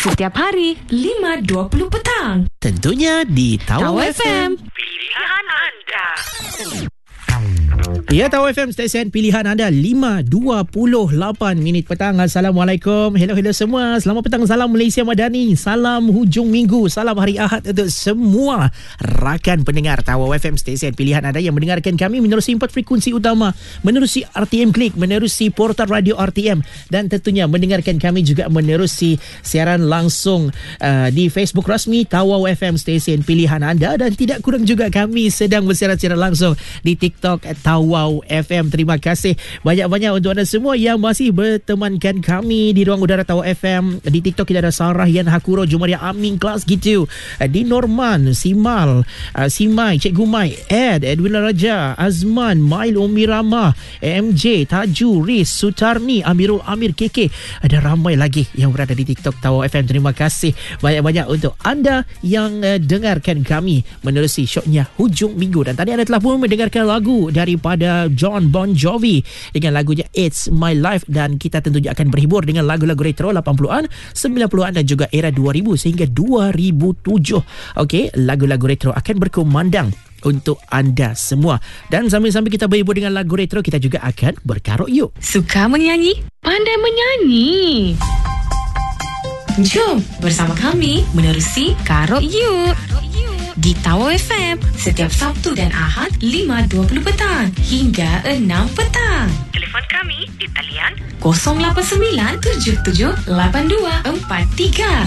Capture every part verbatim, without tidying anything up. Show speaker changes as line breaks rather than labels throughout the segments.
Setiap hari lima dua puluh petang.
Tentunya di Tawau F M.
Pilihan anda.
Ya, Tawau F M, stesen pilihan anda. Lima dua puluh lapan minit petang. Assalamualaikum. Hello, hello semua. Selamat petang. Salam Malaysia Madani. Salam hujung minggu. Salam hari Ahad untuk semua rakan pendengar Tawau F M, stesen pilihan anda yang mendengarkan kami menerusi empat frekuensi utama, menerusi R T M Klik, menerusi portal radio R T M, dan tentunya mendengarkan kami juga menerusi siaran langsung uh, di Facebook rasmi Tawau F M, stesen pilihan anda, dan tidak kurang juga kami sedang bersiaran siaran langsung di TikTok Tawau F M. Terima kasih banyak-banyak untuk anda semua yang masih bertemankan kami di ruang udara Tawau F M. Di TikTok kita ada Sarah Yan Hakuro, Jumaria Amin, kelas gitu. Di Norman, Simal, Simai, Cikgu Mai, Ed, Edwin Raja, Azman, Mail Umirama, M J, Taju, Riz, Sutarni, Amirul Amir, K K. Ada ramai lagi yang berada di TikTok Tawau F M. Terima kasih banyak-banyak untuk anda yang uh, dengarkan kami menerusi syoknya hujung minggu. Dan tadi anda telah pun mendengarkan lagu daripada John Bon Jovi dengan lagunya It's My Life, dan kita tentunya akan berhibur dengan lagu-lagu retro lapan puluhan, sembilan puluhan dan juga era dua ribu sehingga dua ribu tujuh. Okey, lagu-lagu retro akan berkumandang untuk anda semua. Dan sambil-sambil kita berhibur dengan lagu retro, kita juga akan berkarok yuk.
Suka menyanyi? Pandai menyanyi. Jom bersama kami menerusi Karok Yuk di Tawau F M setiap Sabtu dan Ahad lima dua puluh petang hingga enam petang. Telefon kami di talian kosong lapan sembilan tujuh tujuh lapan dua empat tiga.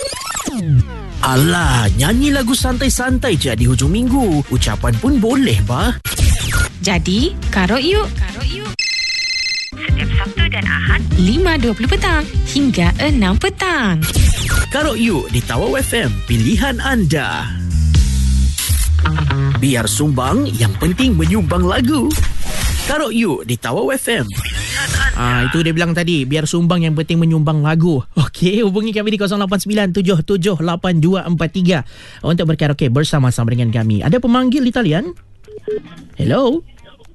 Alah, nyanyi lagu santai-santai je di hujung minggu. Ucapan pun boleh, bah.
Jadi, Karok Yuk. Karok Yuk. Setiap Sabtu dan Ahad lima dua puluh petang hingga enam petang.
Karok Yuk di Tawau F M, pilihan anda. Biar sumbang, yang penting menyumbang lagu. Karok Yuk di Tawau F M. Ah, itu dia bilang tadi, biar sumbang yang penting menyumbang lagu. Okey, hubungi kami di kosong lapan sembilan tujuh tujuh lapan dua empat tiga untuk berkaraoke bersama-sama dengan kami. Ada pemanggil di talian? Hello.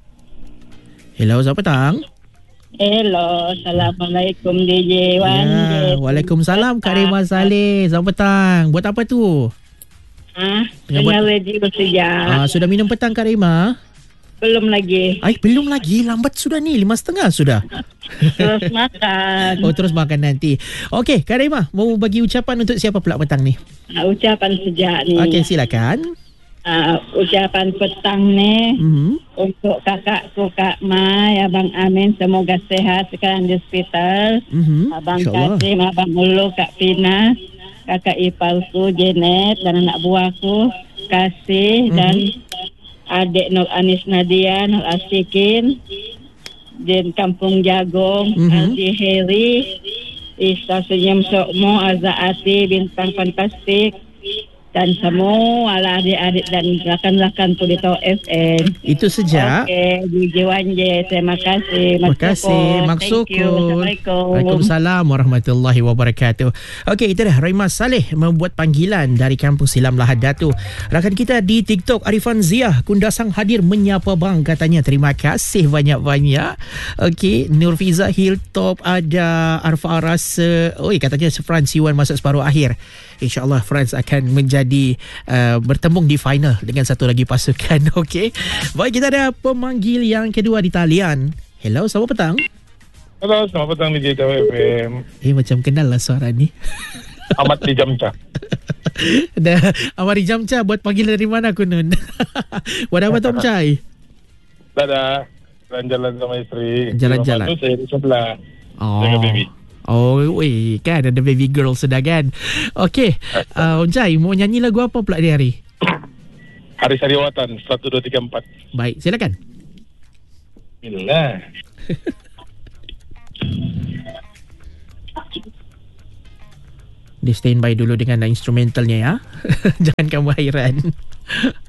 Hello, selamat petang.
Hello, Assalamualaikum D J Wan.
Ya, Waalaikumsalam Kak Rima Saleh. Selamat petang. Buat apa tu?
Ah,
Tengah
dengar
buat-
radio sejak.
Ah, sudah minum petang Kak Rima?
Belum lagi.
Ay, belum lagi. Lambat sudah ni. Lima setengah sudah.
Terus makan.
Oh, terus makan nanti. Okey, Kak Rima, mau bagi ucapan untuk siapa pula petang ni?
Ah, ucapan sejak ni.
Okey, silakan.
Ah, ucapan petang ni
Mhm.
untuk kakakku Kak Mai, Abang Amin, semoga sehat sekarang di hospital.
Mhm.
Abang
InsyaAllah.
Kasim, Abang Ulu, Kak Pina, kakak ipalku Janet dan anak buahku Kasih,
Mhm.
dan adik Nur Anis Nadia, Nur Asikin, di Kampung Jagong,
Mhm.
Aldi Heri, Isa Senyum Sokmo, Azza Ati, Bintang Fantastik, dan semua lah adik-adik dan rakan-rakan tu di Tawau F M.
Itu sejak.
Okey, D J Wan J, terima kasih.
Terima kasih, Mak
Thank you.
Sukun.
Assalamualaikum.
Waalaikumsalam warahmatullahi wabarakatuh. Okey, itu dah Rima Saleh membuat panggilan dari Kampung Silam Lahad Datu. Rakan kita di TikTok Arifan Ziah Kundasang hadir menyapa bang, katanya. Terima kasih banyak-banyak. Okey, Nurfiza Hilltop, ada Arfa Arasa. Oi, katanya France Iwan masuk separuh akhir. InsyaAllah France akan menjadi uh, bertembung di final dengan satu lagi pasukan. Okey. Baik, kita ada pemanggil yang kedua di talian. Hello, selamat petang.
Halo, selamat petang di Tawau F M.
Eh, macam kenal lah suara ni.
Ahmad di Jamca.
Dah, Amari Jamca buat panggilan dari mana kunun? Buat apa Tom Chai?
Dadah. Jalan-jalan sama isteri.
Jalan-jalan.
Lepas tu saya di sebelah.
Oh.
Jaga baby.
Oh, weh, kan ada baby girl sedang kan. Okey, uh, Om Chai mau nyanyi lagu apa pula di hari?
Hari Sariwatan satu dua tiga empat.
Baik, silakan.
Bismillah.
Dia standby dulu dengan instrumentalnya ya. Jangan kamu hairan.